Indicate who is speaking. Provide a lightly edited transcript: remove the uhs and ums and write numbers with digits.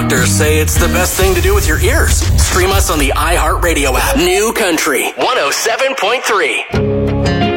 Speaker 1: doctors say it's the best thing to do with your ears. Stream us on the iHeartRadio app. New Country 107.3.